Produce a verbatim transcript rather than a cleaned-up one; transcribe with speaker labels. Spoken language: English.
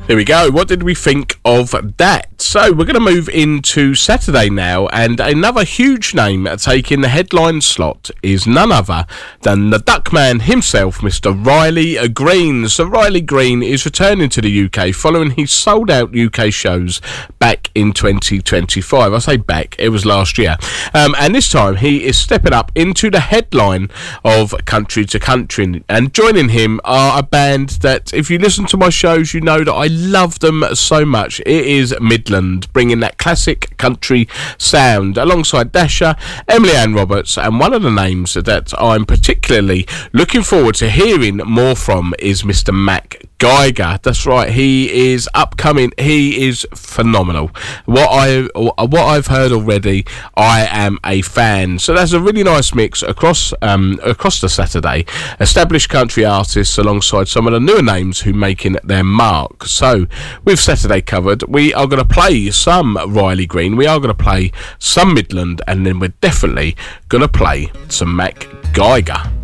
Speaker 1: There we go. What did we think of that? So we're going to move into Saturday now, and another huge name taking the headline slot is none other than the Duckman himself, Mister Riley Green. So Riley Green is returning to the U K following his sold-out U K shows back in twenty twenty-five. I say back, it was last year. Um, and this time he is stepping up into the headline of Country to Country. And joining him are a band that, if you listen to my shows, you know that I love them so much. It is Midland, bringing that classic country sound alongside Dasher, Emily Ann Roberts, and one of the names that I'm particularly looking forward to hearing more from is Mister Mac Geiger. That's right, he is upcoming. He is phenomenal. What I what I've heard already, I am a fan. So that's a really nice mix across um, across the Saturday. Established country artists alongside some of the newer names who making their mark. So with Saturday covered, we are going to play some Riley Green, we are going to play some Midland, and then we're definitely going to play some Mac Geiger.